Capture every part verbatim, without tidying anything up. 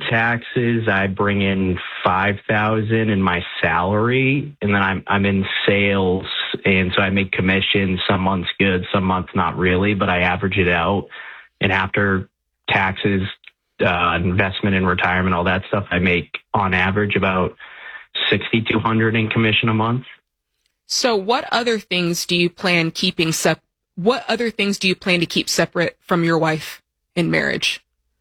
taxes, I bring in five thousand in my salary, and then I'm I'm in sales, and so I make commissions. Some months good, some months not really, but I average it out. And after taxes, uh, investment and retirement, all that stuff, I make on average about sixty-two hundred in commission a month. So what other things do you plan keeping sep- what other things do you plan to keep separate from your wife in marriage?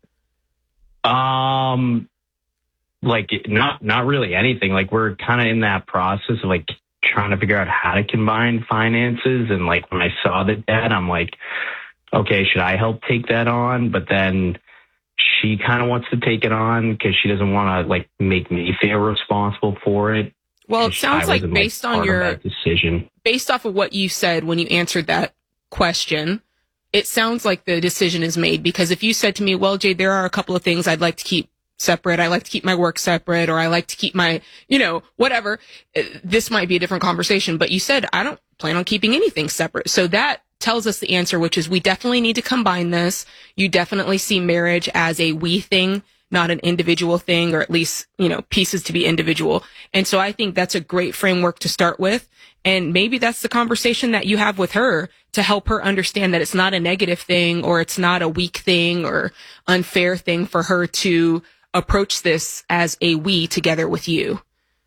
Um, like not, not really anything. Like we're kind of in that process of like trying to figure out how to combine finances. And like when I saw the debt, I'm like, okay, should I help take that on? But then she kind of wants to take it on because she doesn't want to like make me feel responsible for it. Well, it sounds like based like, on your decision, based off of what you said when you answered that question, it sounds like the decision is made, because if you said to me, well, Jade, there are a couple of things I'd like to keep separate. I like to keep my work separate, or I like to keep my, you know, whatever, this might be a different conversation. But you said, I don't plan on keeping anything separate. So that tells us the answer, which is we definitely need to combine this. You definitely see marriage as a we thing, not an individual thing, or at least, you know, pieces to be individual. And so I think that's a great framework to start with. And maybe that's the conversation that you have with her to help her understand that it's not a negative thing, or it's not a weak thing or unfair thing for her to approach this as a we together with you.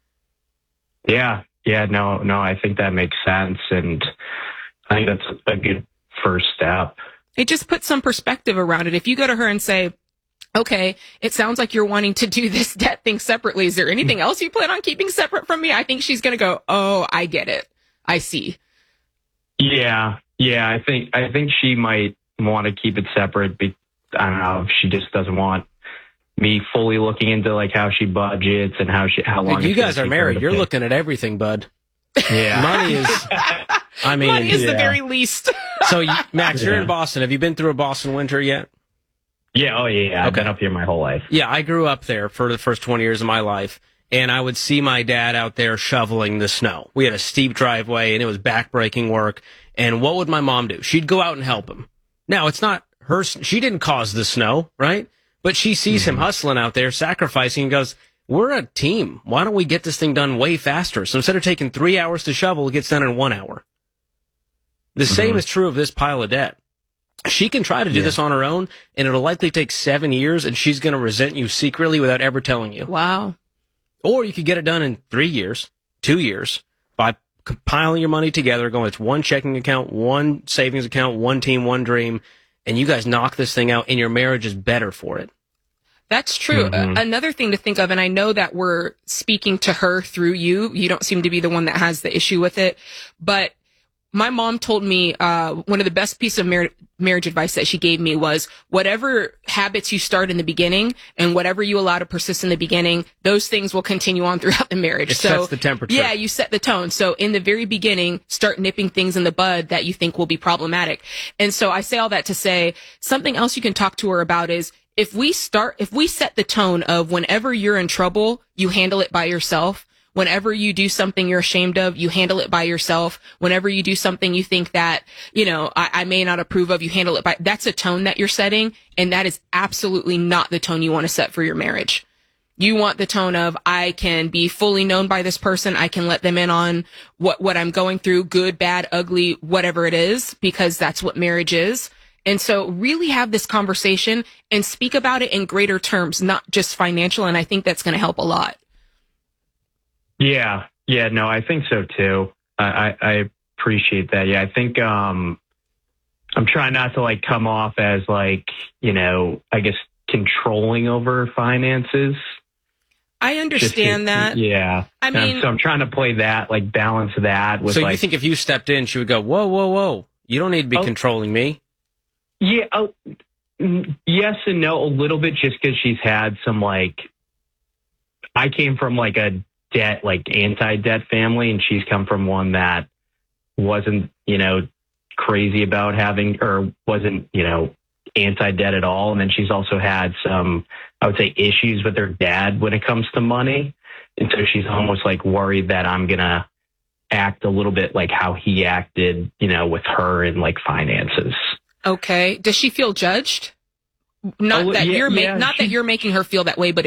Yeah. Yeah. No, no, I think that makes sense. And I think that's a good first step. It just puts some perspective around it. If you go to her and say, okay, it sounds like you're wanting to do this debt thing separately. Is there anything else you plan on keeping separate from me? I think she's going to go, oh, I get it. I see. Yeah. Yeah. I think, I think she might want to keep it separate. But I don't know if she just doesn't want me fully looking into like how she budgets and how she, how long. You guys are married. You're looking at everything, bud. Yeah. Money is, I mean, money is yeah. the very least. So you, Max, you're Yeah. in Boston. Have you been through a Boston winter yet? Yeah. Oh yeah. yeah. I've Okay. been up here my whole life. Yeah, I grew up there for the first twenty years of my life, and I would see my dad out there shoveling the snow. We had a steep driveway, and it was backbreaking work. And what would my mom do? She'd go out and help him. Now, it's not her, she didn't cause the snow, right? But she sees mm-hmm. him hustling out there, sacrificing, and goes, we're a team. Why don't we get this thing done way faster? So instead of taking three hours to shovel, it gets done in one hour. The mm-hmm. same is true of this pile of debt. She can try to do yeah. this on her own, and it'll likely take seven years, and she's going to resent you secretly without ever telling you. Wow. Or you could get it done in three years, two years, by compiling your money together, going, it's one checking account, one savings account, one team, one dream, and you guys knock this thing out, and your marriage is better for it. That's true. Mm-hmm. Uh, another thing to think of, and I know that we're speaking to her through you. You don't seem to be the one that has the issue with it, but my mom told me uh one of the best pieces of mar- marriage advice that she gave me was whatever habits you start in the beginning and whatever you allow to persist in the beginning, those things will continue on throughout the marriage. It so sets the temperature. Yeah, you set the tone. So in the very beginning, start nipping things in the bud that you think will be problematic. And so I say all that to say something else you can talk to her about is if we start, if we set the tone of whenever you're in trouble, you handle it by yourself. Whenever you do something you're ashamed of, you handle it by yourself. Whenever you do something you think that, you know, I, I may not approve of, you handle it by, that's a tone that you're setting. And that is absolutely not the tone you want to set for your marriage. You want the tone of, I can be fully known by this person. I can let them in on what, what I'm going through, good, bad, ugly, whatever it is, because that's what marriage is. And so really have this conversation and speak about it in greater terms, not just financial. And I think that's going to help a lot. Yeah. Yeah. No, I think so too. I, I, I appreciate that. Yeah. I think, um, I'm trying not to like come off as like, you know, I guess controlling over finances. I understand to, that. Yeah. I mean, um, so I'm trying to play that, like balance that with so like. You think if you stepped in, she would go, whoa, whoa, whoa. You don't need to be oh, controlling me. Yeah. Oh, yes and no, a little bit, just because she's had some like, I came from like a debt, like anti-debt family, and she's come from one that wasn't, you know, crazy about having, or wasn't, you know, anti-debt at all. And then she's also had some, I would say, issues with her dad when it comes to money. And so she's almost like worried that I'm going to act a little bit like how he acted, you know, with her in like finances. Okay. Does she feel judged? Not Oh, that yeah, you're ma- yeah, not she, that you're making her feel that way, but